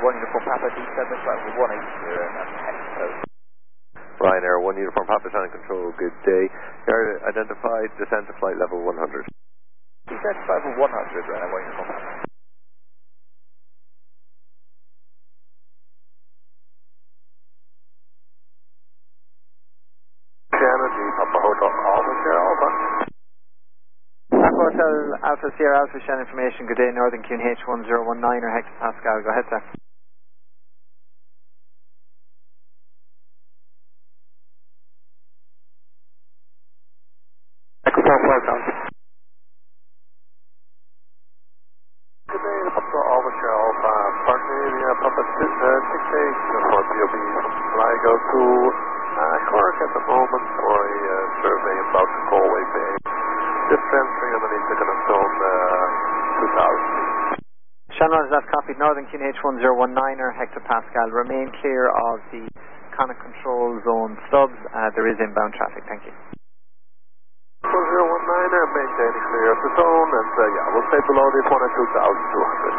1 Uniform Papa D7 180 and that's Hector. Ryanair 1 Uniform Papa Channel Control, good day. You're identified, descend to flight level 100. Descend to flight level 100, Ryanair 1 Uniform Papa. Shannon, G Papa Hotel Alpha Sierra Alpha. Papa Hotel Alpha Sierra Alpha Shan information, good day, Northern QNH 1019 or hectopascal, go ahead sir. Welcome. Good day, Papa Alpha Sierra Alpha, partner area Papa 68 for POB Sligo to Cork at the moment for a survey about Galway Bay. Just transferring underneath the Canastone 2000. Shannon, that's copied, Northern QNH 1019 or hectopascal, remain clear of the Connacht Control Zone subs, there is inbound traffic, thank you. 1019er, maintaining clear of the zone, and yeah, we'll stay below this one at 2,200.